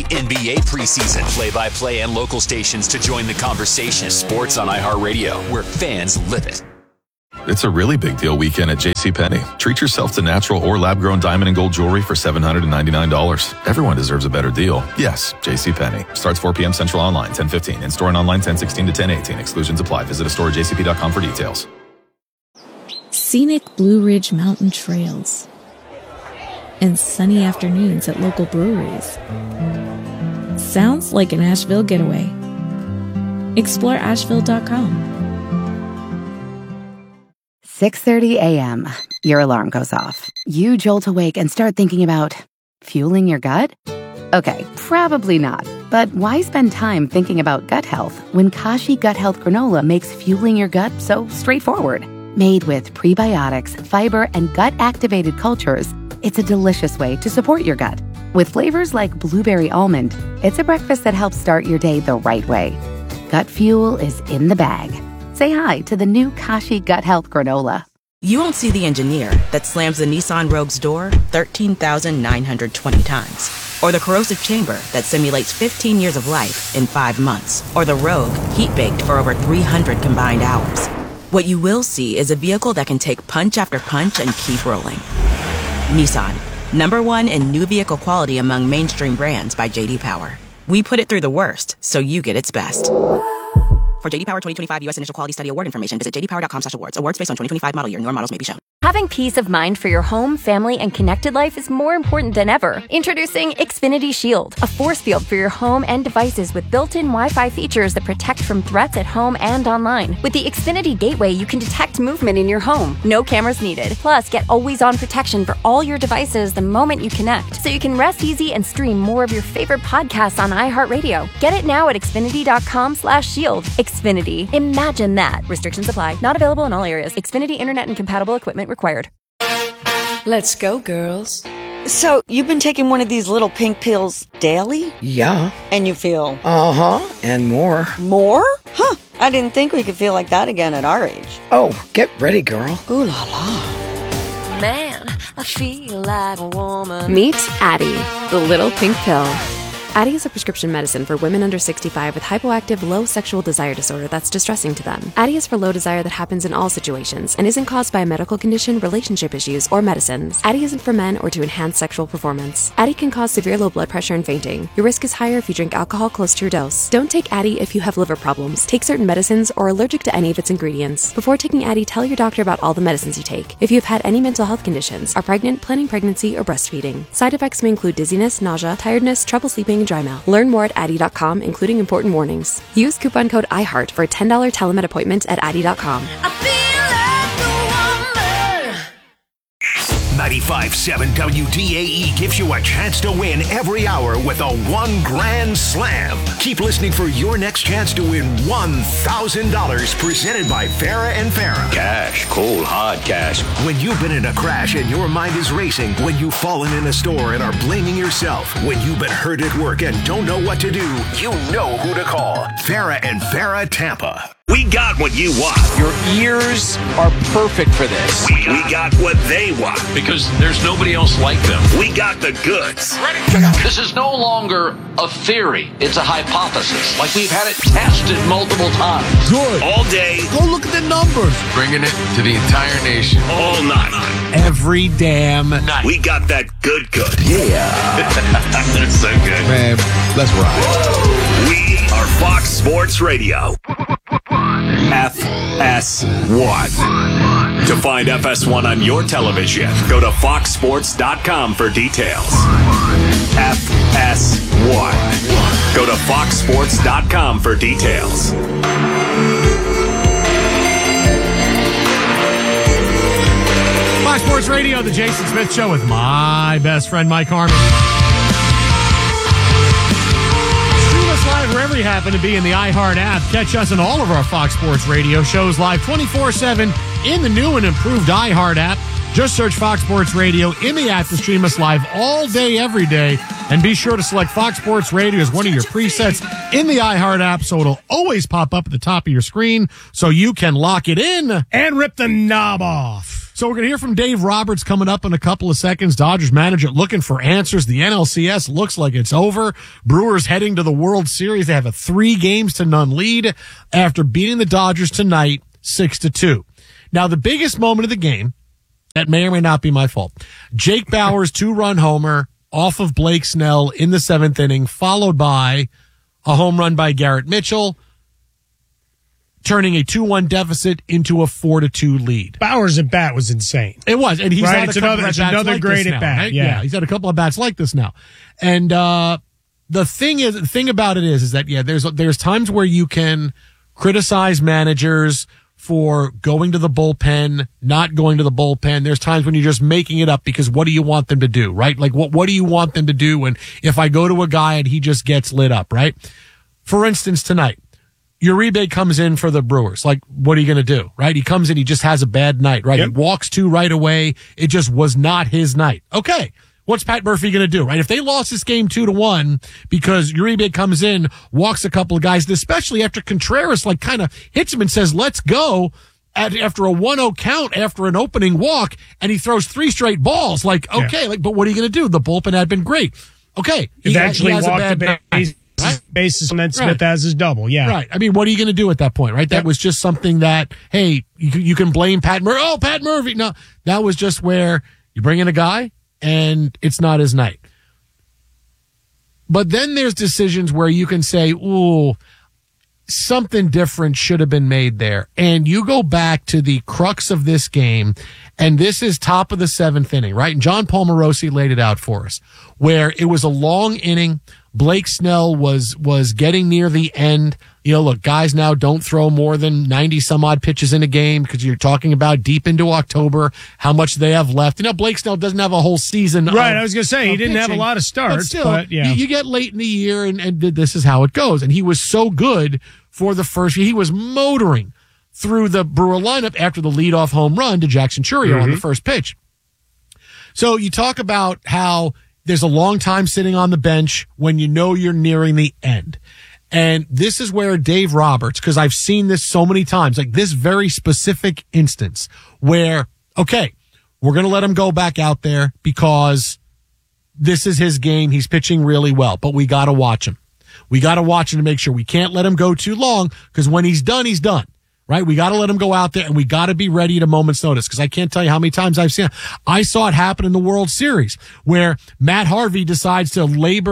NBA preseason. Play-by-play and local stations to join the conversation. Sports on iHeartRadio, where fans live it. It's a really big deal weekend at JCPenney. Treat yourself to natural or lab-grown diamond and gold jewelry for $799. Everyone deserves a better deal. Yes, JCPenney. Starts 4 p.m. Central online, 10:15. In-store and online, 10:16 to 10:18. Exclusions apply. Visit a store at jcp.com for details. Scenic Blue Ridge Mountain trails and sunny afternoons at local breweries. Sounds like an Asheville getaway. Explore Asheville.com. 6:30 a.m. Your alarm goes off. You jolt awake and start thinking about fueling your gut? Okay, probably not. But why spend time thinking about gut health when Kashi Gut Health Granola makes fueling your gut so straightforward? Made with prebiotics, fiber, and gut-activated cultures, it's a delicious way to support your gut. With flavors like blueberry almond, it's a breakfast that helps start your day the right way. Gut fuel is in the bag. Say hi to the new Kashi Gut Health Granola. You won't see the engineer that slams the Nissan Rogue's door 13,920 times. Or the corrosive chamber that simulates 15 years of life in 5 months. Or the Rogue heat-baked for over 300 combined hours. What you will see is a vehicle that can take punch after punch and keep rolling. Nissan, #1 in new vehicle quality among mainstream brands by J.D. Power. We put it through the worst, so you get its best. For J.D. Power 2025 U.S. Initial Quality Study Award information, visit jdpower.com/awards. Awards based on 2025 model year. Newer models may be shown. Having peace of mind for your home, family, and connected life is more important than ever. Introducing Xfinity Shield, a force field for your home and devices with built-in Wi-Fi features that protect from threats at home and online. With the Xfinity Gateway, you can detect movement in your home. No cameras needed. Plus, get always-on protection for all your devices the moment you connect, so you can rest easy and stream more of your favorite podcasts on iHeartRadio. Get it now at Xfinity.com/shield. Xfinity. Imagine that. Restrictions apply. Not available in all areas. Xfinity Internet and compatible equipment required. Let's go, girls. So, you've been taking one of these little pink pills daily? Yeah. And you feel? Uh-huh. And more. More? Huh. I didn't think we could feel like that again at our age. Oh, get ready, girl. Ooh la la. Man, I feel like a woman. Meet Addyi, the little pink pill. Addyi is a prescription medicine for women under 65 with hypoactive low sexual desire disorder that's distressing to them. Addyi is for low desire that happens in all situations and isn't caused by a medical condition, relationship issues, or medicines. Addyi isn't for men or to enhance sexual performance. Addyi can cause severe low blood pressure and fainting. Your risk is higher if you drink alcohol close to your dose. Don't take Addyi if you have liver problems, take certain medicines, or are allergic to any of its ingredients. Before taking Addyi, tell your doctor about all the medicines you take. If you have had any mental health conditions, are pregnant, planning pregnancy, or breastfeeding. Side effects may include dizziness, nausea, tiredness, trouble sleeping, and dry mouth. Learn more at Addyi.com, including important warnings. Use coupon code IHEART for a $10 telemed appointment at Addyi.com. 95.7 WDAE gives you a chance to win every hour with a $1 Grand Slam. Keep listening for your next chance to win $1,000 presented by Farrah and Farrah. Cash, cold, hard cash. When you've been in a crash and your mind is racing, when you've fallen in a store and are blaming yourself, when you've been hurt at work and don't know what to do, you know who to call. Farrah and Farrah Tampa. We got what you want. Your ears are perfect for this. We got what they want. Because there's nobody else like them. We got the goods. Ready? This is no longer a theory. It's a hypothesis. Like we've had it tested multiple times. Good. All day. Go look at the numbers. Bringing it to the entire nation. All night. Every damn night. We got that good. Yeah. That's so good. Man, let's ride. We are Fox Sports Radio. FS1. To find FS1 on your television, go to foxsports.com for details. FS1. Go to foxsports.com for details. Fox Sports Radio, the Jason Smith Show with my best friend, Mike Harmon. Stream us live wherever you happen to be in the iHeart app. Catch us in all of our Fox Sports Radio shows live 24/7 in the new and improved iHeart app. Just search Fox Sports Radio in the app to stream us live all day, every day. And be sure to select Fox Sports Radio as one of your presets in the iHeart app so it'll always pop up at the top of your screen so you can lock it in and rip the knob off. So we're going to hear from Dave Roberts coming up in a couple of seconds. Dodgers manager looking for answers. The NLCS looks like it's over. Brewers heading to the World Series. They have a 3-0 lead after beating the Dodgers tonight 6-2. Now, the biggest moment of the game, that may or may not be my fault, Jake Bauers' 2-run homer off of Blake Snell in the 7th inning, followed by a home run by Garrett Mitchell, turning a 2-1 deficit into a 4-2 lead. Bauers' at bat was insane. It was, and he's right? had a couple of bats like great this at now, bat. right? Yeah, he's had a couple of bats like this now. And the thing about it is that there's times where you can criticize managers for going to the bullpen, not going to the bullpen. There's times when you're just making it up because what do you want them to do, right? Like what do you want them to do when if I go to a guy and he just gets lit up, right? For instance, tonight, Uribe comes in for the Brewers. Like, what are you going to do, right? He comes in, he just has a bad night, right? Yep. He walks 2 right away. It just was not his night. Okay. What's Pat Murphy going to do, right? If they lost this game 2-1 because Uribe comes in, walks a couple of guys, and especially after Contreras like kind of hits him and says, let's go after a 1-0 count after an opening walk, and he throws 3 straight balls. Like, okay, but what are you going to do? The bullpen had been great. Okay. Eventually he has walked a bad the base. Right? Bases and then Smith has his double. Yeah. Right. I mean, what are you going to do at that point, right? That was just something that, hey, you can blame Pat Murphy. Oh, Pat Murphy. No, that was just where you bring in a guy and it's not his night. But then there's decisions where you can say, ooh, something different should have been made there. And you go back to the crux of this game, and this is top of the 7th inning, right? And John Paul Morosi laid it out for us, where it was a long inning. Blake Snell was getting near the end. You know, look, guys now don't throw more than 90 some odd pitches in a game because you're talking about deep into October, how much they have left. You know, Blake Snell doesn't have a whole season. Right. I was going to say he didn't have a lot of starts, but still, you get late in the year and this is how it goes. And he was so good for the first year. He was motoring through the Brewer lineup after the leadoff home run to Jackson Chourio on the first pitch. So you talk about how there's a long time sitting on the bench when you know you're nearing the end. And this is where Dave Roberts, because I've seen this so many times, like this very specific instance where, okay, we're going to let him go back out there because this is his game. He's pitching really well, but we got to watch him. We got to watch him to make sure we can't let him go too long because when he's done, he's done. Right? We got to let him go out there and we got to be ready at a moment's notice because I can't tell you how many times I've seen it. I saw it happen in the World Series where Matt Harvey decides to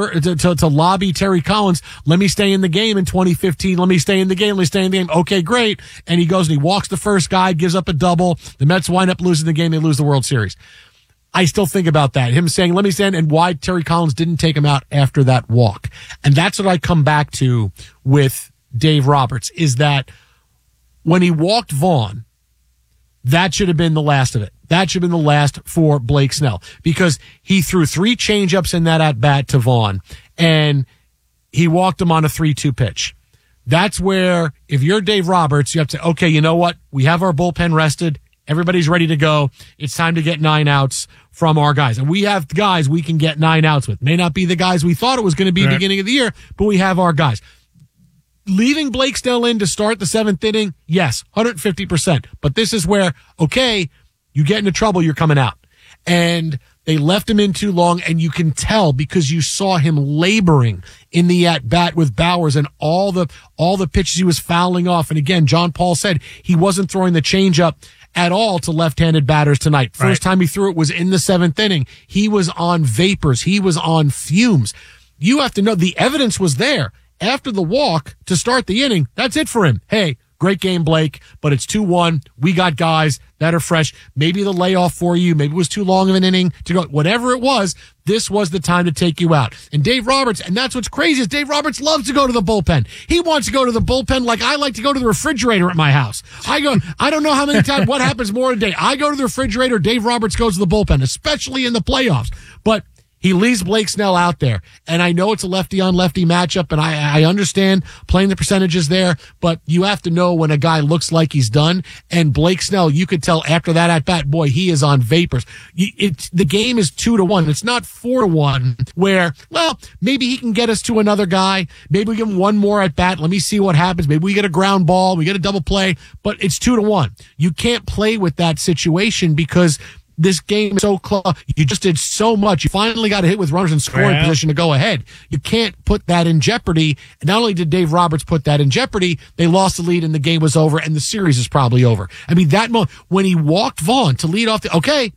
lobby Terry Collins. Let me stay in the game in 2015. Let me stay in the game. Okay, great. And he goes and he walks the first guy, gives up a double. The Mets wind up losing the game. They lose the World Series. I still think about that. Him saying, let me stand, and why Terry Collins didn't take him out after that walk. And that's what I come back to with Dave Roberts is that when he walked Vaughn, that should have been the last of it. That should have been the last for Blake Snell because he threw 3 changeups in that at-bat to Vaughn, and he walked him on a 3-2 pitch. That's where, if you're Dave Roberts, you have to say, okay, you know what? We have our bullpen rested. Everybody's ready to go. It's time to get 9 outs from our guys. And we have guys we can get 9 outs with. May not be the guys we thought it was going to be at the beginning of the year, but we have our guys. Leaving Blake Snell in to start the 7th inning, yes, 150%. But this is where, okay, you get into trouble, you're coming out. And they left him in too long, and you can tell because you saw him laboring in the at-bat with Bauers and all the pitches he was fouling off. And again, John Paul said he wasn't throwing the changeup at all to left-handed batters tonight. First time he threw it was in the 7th inning. He was on vapors. He was on fumes. You have to know the evidence was there. After the walk to start the inning, that's it for him. Hey, great game, Blake, but it's 2-1. We got guys that are fresh. Maybe the layoff for you. Maybe it was too long of an inning to go. Whatever it was, this was the time to take you out. And Dave Roberts, and that's what's crazy is Dave Roberts loves to go to the bullpen. He wants to go to the bullpen like I like to go to the refrigerator at my house. I don't know how many times, what happens more a day. I go to the refrigerator, Dave Roberts goes to the bullpen, especially in the playoffs. But He leaves Blake Snell out there. And I know it's a lefty-on-lefty matchup, and I understand playing the percentages there, but you have to know when a guy looks like he's done. And Blake Snell, you could tell after that at-bat, boy, he is on vapors. The game is 2-1. It's not 4-1 where, well, maybe he can get us to another guy. Maybe we give him one more at-bat. Let me see what happens. Maybe we get a ground ball. We get a double play. But it's 2-1. You can't play with that situation because this game is so close. You just did so much. You finally got a hit with runners in scoring position to go ahead. You can't put that in jeopardy. And not only did Dave Roberts put that in jeopardy, they lost the lead and the game was over and the series is probably over. I mean, that moment when he walked Vaughn to lead off okay,